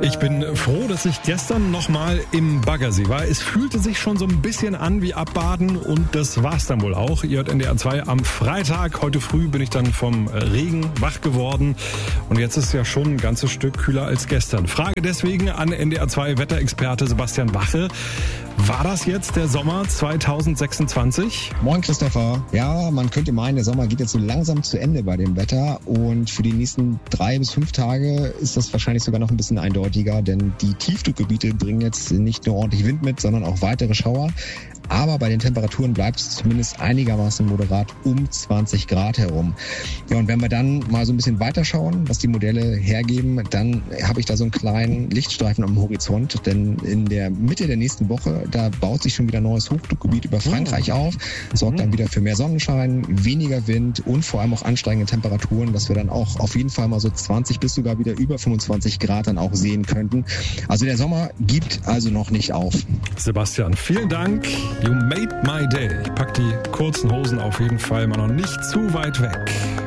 Ich bin froh, dass ich gestern nochmal im Baggersee war. Es fühlte sich schon so ein bisschen an wie Abbaden und das war's dann wohl auch. Ihr hört NDR 2 am Freitag. Heute früh bin ich dann vom Regen wach geworden und jetzt ist es ja schon ein ganzes Stück kühler als gestern. Frage deswegen an NDR 2 Wetterexperte Sebastian Wache. War das jetzt der Sommer 2026? Moin Christopher. Ja, man könnte meinen, der Sommer geht jetzt so langsam zu Ende bei dem Wetter und für die nächsten 3 bis 5 Tage ist das wahrscheinlich sogar noch ein bisschen eindeutiger, denn die Tiefdruckgebiete bringen jetzt nicht nur ordentlich Wind mit, sondern auch weitere Schauer. Aber bei den Temperaturen bleibt es zumindest einigermaßen moderat um 20 Grad herum. Ja, und wenn wir dann mal so ein bisschen weiterschauen, was die Modelle hergeben, dann habe ich da so einen kleinen Lichtstreifen am Horizont. Denn in der Mitte der nächsten Woche, da baut sich schon wieder ein neues Hochdruckgebiet über Frankreich auf, sorgt dann wieder für mehr Sonnenschein, weniger Wind und vor allem auch ansteigende Temperaturen, dass wir dann auch auf jeden Fall mal so 20 bis sogar wieder über 25 Grad dann auch sehen könnten. Also der Sommer gibt also noch nicht auf. Sebastian, vielen Dank. You made my day. Ich pack die kurzen Hosen auf jeden Fall mal noch nicht zu weit weg.